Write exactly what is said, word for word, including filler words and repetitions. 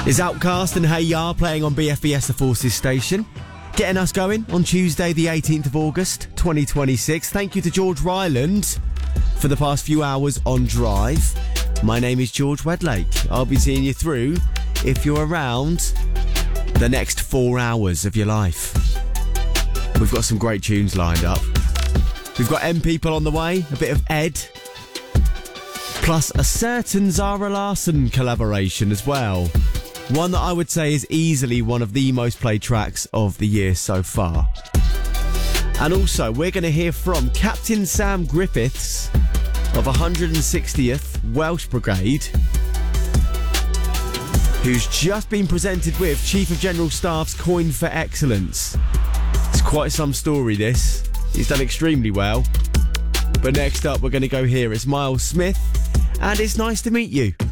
Is Outcast and Hey Ya playing on B F B S The Forces station. Getting us going on Tuesday the eighteenth of August twenty twenty-six. Thank you to George Ryland for the past few hours on Drive. My name is George Wedlake. I'll be seeing you through, if you're around, the next four hours of your life. We've got some great tunes lined up. We've got M People on the way, a bit of Ed, plus a certain Zara Larsson collaboration as well. One that I would say is easily one of the most played tracks of the year so far. And also, we're going to hear from Captain Sam Griffiths of one hundred sixtieth Welsh Brigade, who's just been presented with Chief of General Staff's Coin for Excellence. It's quite some story, this. He's done extremely well. But next up, we're going to go here. It's Miles Smith, and it's nice to meet you.